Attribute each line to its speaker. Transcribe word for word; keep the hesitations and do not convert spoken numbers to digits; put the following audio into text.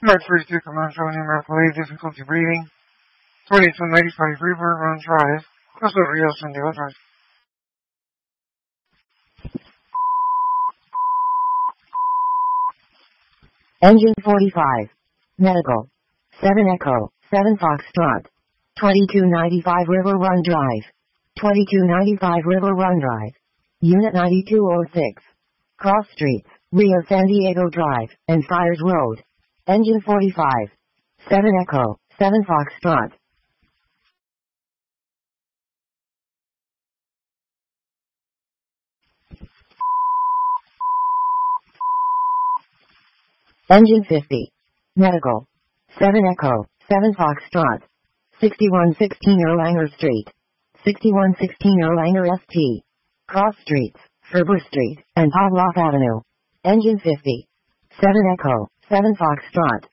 Speaker 1: Mark thirty-two commercial numerical A difficulty breathing. twenty-two ninety-five River Run Drive. Costa Rios and the Drive.
Speaker 2: Engine forty-five. Medical. seven Echo, seven Foxtrot. twenty-two ninety-five River Run Drive. twenty-two ninety-five River Run Drive. Unit ninety-two oh six. Cross Streets, Rio San Diego Drive, and Fires Road. Engine forty-five. seven Echo, seven Foxtrot. Engine fifty. Medical. seven Echo, seven Foxtrot. sixty-one sixteen Erlanger Street. sixty-one sixteen Erlanger S T. Cross Streets, Ferber Street, and Pavlov Avenue. Engine fifty. seven Echo, seven Foxtrot.